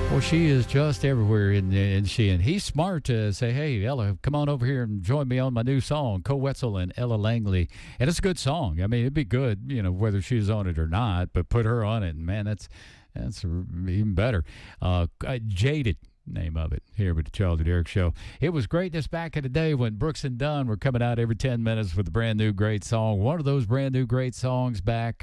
Well, she is just everywhere, and he's smart to say, hey, Ella, come on over here and join me on my new song, Cole Wetzel and Ella Langley. And it's a good song. I mean, it'd be good, whether she's on it or not, but put her on it, and man, that's even better. Jaded, name of it, here with the Charlie Derrick Show. It was greatness back in the day when Brooks and Dunn were coming out every 10 minutes with a brand new great song. One of those brand new great songs back,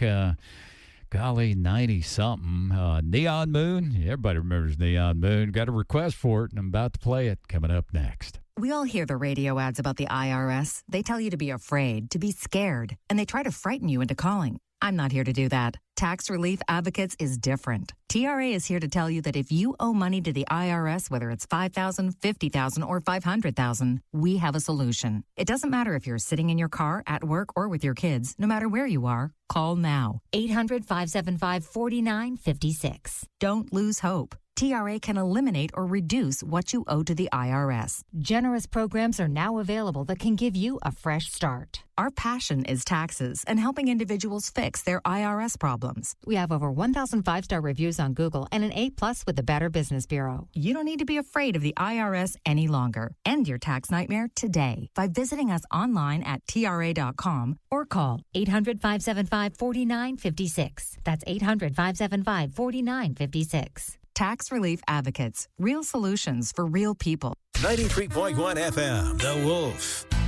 90-something. Neon Moon. Everybody remembers Neon Moon. Got a request for it, and I'm about to play it. Coming up next. We all hear the radio ads about the IRS. They tell you to be afraid, to be scared, and they try to frighten you into calling. I'm not here to do that. Tax Relief Advocates is different. TRA is here to tell you that if you owe money to the IRS, whether it's $5,000, $50,000, or $500,000, we have a solution. It doesn't matter if you're sitting in your car, at work, or with your kids. No matter where you are, call now. 800-575-4956. Don't lose hope. TRA can eliminate or reduce what you owe to the IRS. Generous programs are now available that can give you a fresh start. Our passion is taxes and helping individuals fix their IRS problems. We have over 1,000 five-star reviews on Google and an A+ with the Better Business Bureau. You don't need to be afraid of the IRS any longer. End your tax nightmare today by visiting us online at TRA.com or call 800-575-4956. That's 800-575-4956. Tax Relief Advocates. Real solutions for real people. 93.1 FM, The Wolf.